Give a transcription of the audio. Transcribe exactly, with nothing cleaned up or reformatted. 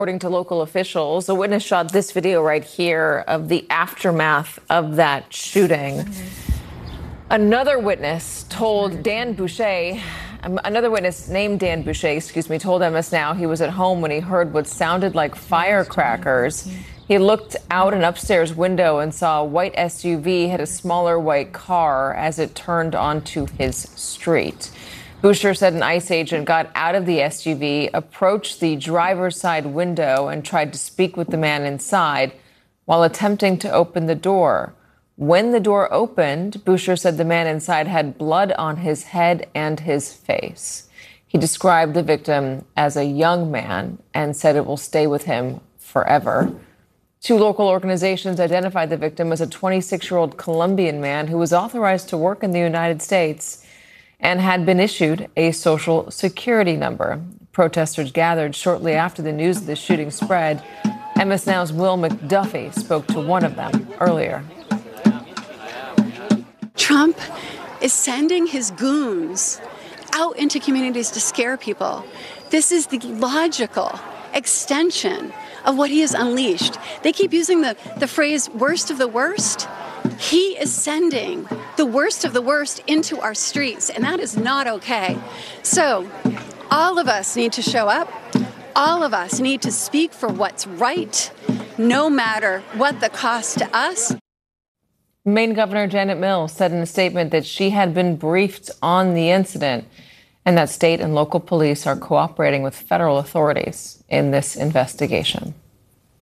According to local officials, a witness shot this video right here of the aftermath of that shooting. Mm-hmm. Another witness told Dan Boucher, another witness named Dan Boucher, excuse me, told M S Now he was at home when he heard what sounded like firecrackers. He looked out an upstairs window and saw a white S U V hit a smaller white car as it turned onto his street. Boucher said an ICE agent got out of the S U V, approached the driver's side window, and tried to speak with the man inside while attempting to open the door. When the door opened, Boucher said the man inside had blood on his head and his face. He described the victim as a young man and said it will stay with him forever. Two local organizations identified the victim as a twenty-six-year-old Colombian man who was authorized to work in the United States and had been issued a social security number. Protesters gathered shortly after the news of the shooting spread. M S Now's Will McDuffie spoke to one of them earlier. Trump is sending his goons out into communities to scare people. This is the logical extension of what he has unleashed. They keep using the, the phrase worst of the worst. He is sending the worst of the worst into our streets, and that is not okay. So all of us need to show up. All of us need to speak for what's right, no matter what the cost to us. Maine Governor Janet Mills said in a statement that she had been briefed on the incident and that state and local police are cooperating with federal authorities in this investigation.